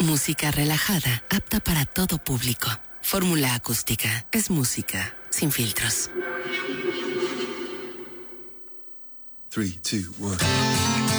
Música relajada, apta para todo público. Fórmula Acústica. Es música sin filtros. 3, 2, 1.